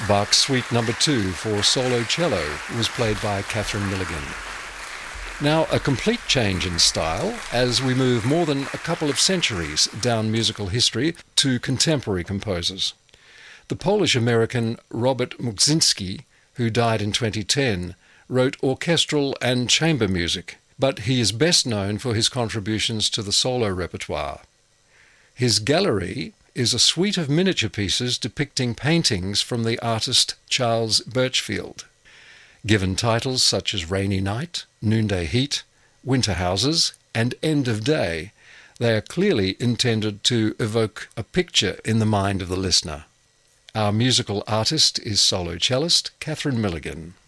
Bach's Suite No. 2 for solo cello was played by Catherine Milligan. Now, a complete change in style as we move more than a couple of centuries down musical history to contemporary composers. The Polish-American Robert Muszynski, who died in 2010, wrote orchestral and chamber music, but he is best known for his contributions to the solo repertoire. His gallery is a suite of miniature pieces depicting paintings from the artist Charles Birchfield. Given titles such as Rainy Night, Noonday Heat, Winter Houses, and End of Day, they are clearly intended to evoke a picture in the mind of the listener. Our musical artist is solo cellist Catherine Milligan.